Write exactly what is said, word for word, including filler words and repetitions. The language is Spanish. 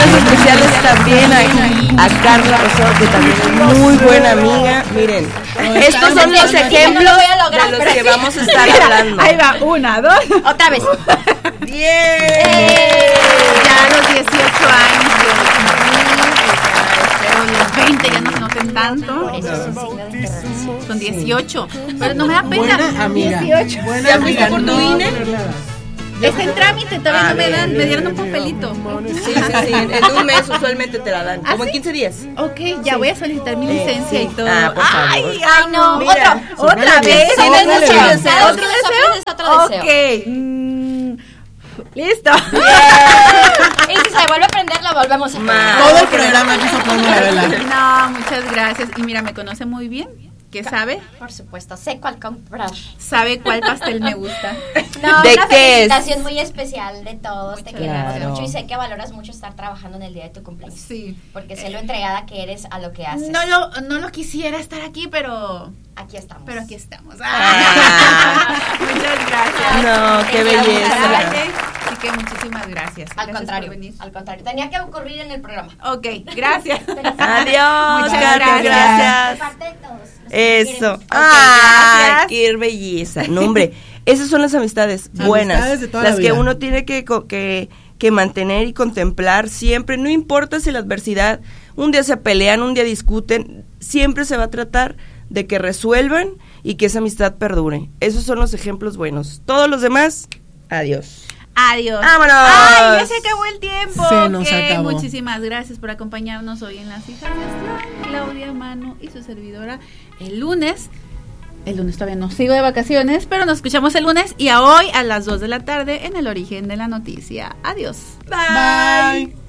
Saludos especiales también a, a Carla Rosado, que también es muy buena amiga. Miren, estos son los ejemplos de los que vamos a estar hablando. Ahí va, una, dos. Otra vez. ¡Bien! Ya a los dieciocho años, pero los veinte ya no se noten tanto. Por eso es un signo de interrogación. Son dieciocho, pero no me da pena. Buena amiga. dieciocho. Buena ¿Ya fuiste amiga, por tu no I N E? ponerle edad. Está en trámite, todavía Ah, no me bien, dan, bien, me dieron bien. un papelito. Sí, sí, sí. En un mes usualmente te la dan, ¿Ah, como en sí? quince días. Ok, ya voy a solicitar mi licencia sí. y todo. Ah, por favor. Ay, Ay, no, Mira, otro. ¿Otra vez? ¿Tienes Otro mucho deseo. deseo? ¿Otro deseo? Es otro deseo. Ok. Mm, listo. Y si se vuelve a prender, la volvemos a Ma. prender. Todo el programa que hizo con Gabriela. No, muchas gracias. Y mira, me conoce muy bien. ¿Qué sabe? Por supuesto, sé cuál comprar. Sabe cuál pastel me gusta. No, ¿De una qué es? felicitación muy especial de todos. Te queremos Claro. mucho y sé que valoras mucho estar trabajando en el día de tu cumpleaños. Sí. Porque sé lo entregada que eres a lo que haces. No lo, no lo quisiera estar aquí, pero, Aquí estamos. pero aquí estamos. Ah. Muchas gracias. No, qué belleza. Así que muchísimas gracias. Al Gracias contrario, por venir. al contrario. Tenía que ocurrir en el programa. Ok, gracias. Adiós, Muchas Katia, gracias. De gracias. parte de todos. los Eso. queremos. ¡Ay, gracias. qué belleza! No, hombre, esas son las amistades buenas, Amistades de toda las la que vida. uno tiene que, co- que, que mantener y contemplar siempre, no importa si la adversidad, un día se pelean, un día discuten, siempre se va a tratar de que resuelvan y que esa amistad perdure. Esos son los ejemplos buenos. Todos los demás, adiós. Adiós. ¡Vámonos! Ay, ya se acabó el tiempo. Se nos Ok, acabó. Muchísimas gracias por acompañarnos hoy en Las Hijas de Aztlán. Claudia Mano y su servidora el lunes. El lunes todavía no sigo de vacaciones, pero nos escuchamos el lunes y a hoy a las dos de la tarde en El Origen de la Noticia. Adiós. Bye.